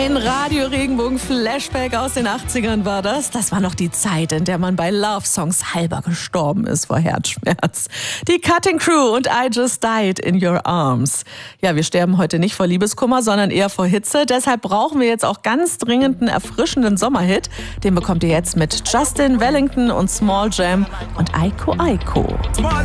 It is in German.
Ein Radio-Regenbogen-Flashback aus den 80ern war das. Das war noch die Zeit, in der man bei Love-Songs halber gestorben ist vor Herzschmerz. Die Cutting Crew und I Just Died in Your Arms. Ja, wir sterben heute nicht vor Liebeskummer, sondern eher vor Hitze. Deshalb brauchen wir jetzt auch ganz dringend einen erfrischenden Sommerhit. Den bekommt ihr jetzt mit Justin Wellington und Small Jam und Aiko Aiko.